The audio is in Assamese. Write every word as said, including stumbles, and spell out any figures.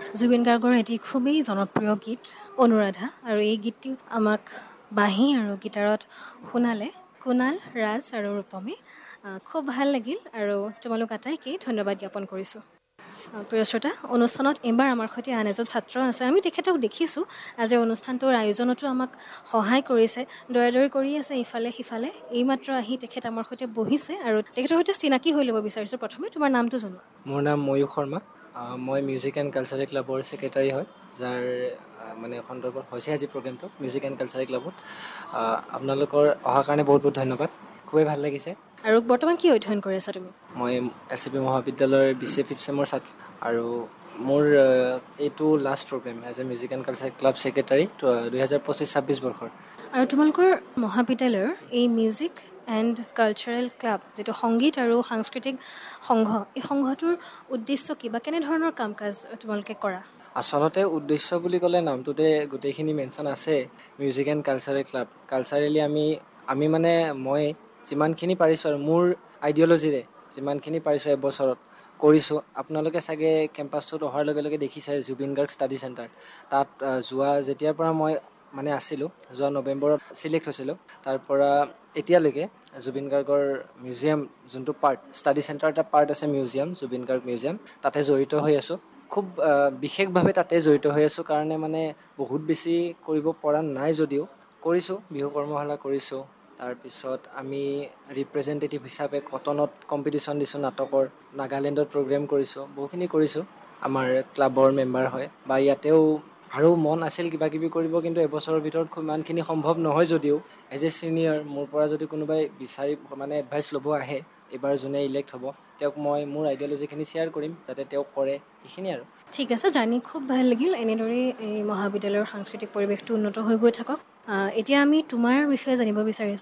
জুবিন গাৰ্গৰ এটি খুবেই জনপ্ৰিয় গীত অনুৰাধা আৰু এই গীতটি আমাক বাঁহী আৰু গীটাৰত শুনালে কুণাল, ৰাজ আৰু ৰূপমে। আহ, খুব ভাল লাগিল আৰু তোমালোক আটাইকেই ধন্যবাদ জ্ঞাপন কৰিছোঁ। আহ, প্ৰিয় শ্ৰোতা, অনুষ্ঠানত এইবাৰ আমাৰ সৈতে আন এজন ছাত্ৰ আছে। আমি তেখেতক দেখিছোঁ আজিৰ অনুষ্ঠানটোৰ আয়োজনতো আমাক সহায় কৰিছে, দৌৰা দৌৰি কৰি আছে ইফালে সিফালে। এইমাত্ৰ আহি তেখেত আমাৰ সৈতে বহিছে আৰু তেখেতৰ সৈতে চিনাকি হৈ ল'ব বিচাৰিছোঁ। প্ৰথমে তোমাৰ নামটো জনোৱা। মোৰ নাম ময়ূখ শৰ্মা। আহ, মই মিউজিক এণ্ড কালচাৰেল ক্লাবৰ ছেক্ৰেটাৰী হয়, যাৰ আহ, মানে সন্দৰ্ভত হৈছে আজি প্ৰগ্ৰেমটো মিউজিক এণ্ড কালচাৰেল ক্লাবত। আহ, আপোনালোকৰ অহাৰ কাৰণে বহুত বহুত ধন্যবাদ, খুবেই ভাল লাগিছে। আৰু বৰ্তমান কি অধ্যয়ন কৰি আছা তুমি? মই এল চি পি মহাবিদ্যালয়ৰ বি চি এ ফিফ্থ চেমৰ ছাত্ৰ আৰু মোৰ আহ, এইটো last programme as a music and cultural club secretary দুহেজাৰ পঁচিছ ছাব্বিছ বৰ্ষৰ। আৰু তোমালোকৰ মহাবিদ্যালয়ৰ এই মিউজিক এণ্ড কালচাৰেল ক্লাব, যিটো সংগীত আৰু সাংস্কৃতিক সংঘ, এই সংঘটোৰ উদ্দেশ্য কি বা কেনেধৰণৰ কাম কাজ তোমালোকে কৰা? আচলতে উদ্দেশ্য বুলি ক'লে নামটোতে গোটেইখিনি মেনশ্যন আছে, music and cultural club. Culturally আমি আমি মানে মই যিমানখিনি পাৰিছোঁ আৰু মোৰ আইডিঅ'লজিৰে যিমানখিনি পাৰিছোঁ এবছৰত কৰিছোঁ। আপোনালোকে চাগে কেম্পাছটোত অহাৰ লগে লগে দেখিছে জুবিন গাৰ্গ ষ্টাডি চেণ্টাৰ। তাত যোৱা যেতিয়াৰ পৰা মই মানে আছিলোঁ, যোৱা নৱেম্বৰত ছিলেক্ট হৈছিলোঁ, তাৰ পৰা এতিয়ালৈকে জুবিন গাৰ্গৰ মিউজিয়াম যোনটো পাৰ্ট, ষ্টাডি চেণ্টাৰ এটা পাৰ্ট আছে মিউজিয়াম, জুবিন গাৰ্গ মিউজিয়াম, তাতে জড়িত হৈ আছোঁ। খুব বিশেষভাৱে তাতে জড়িত হৈ আছোঁ কাৰণে মানে বহুত বেছি কৰিব পৰা নাই যদিও কৰিছোঁ, বিহু কৰ্মশালা কৰিছোঁ। তাৰপিছত আমি ৰিপ্ৰেজেণ্টেটিভ হিচাপে কটনত কম্পিটিশ্যন দিছোঁ নাটকৰ, নাগালেণ্ডত প্ৰগ্ৰেম কৰিছোঁ, বহুখিনি কৰিছোঁ আমাৰ ক্লাবৰ মেম্বাৰ হয়। বা ইয়াতেও আৰু মন আছিল কিবা কিবি কৰিব, কিন্তু এবছৰৰ ভিতৰত ইমানখিনি সম্ভৱ নহয় যদিও এজ এ ছিনিয়ৰ মোৰ পৰা যদি কোনোবাই বিচাৰি মানে এডভাইচ ল'ব আহে, এইবাৰ যোনে ইলেক্ট হ'ব, তেওঁক মই মোৰ আইডিঅ'লজিখিনি শ্বেয়াৰ কৰিম যাতে তেওঁ কৰে, সেইখিনি আৰু। ঠিক আছে, জানি খুব ভাল লাগিল। এনেদৰেই এই মহাবিদ্যালয়ৰ সাংস্কৃতিক পৰিৱেশটো উন্নত হৈ গৈ থাকক। এতিয়া আমি তোমাৰ বিষয়ে জানিব বিচাৰিছোঁ।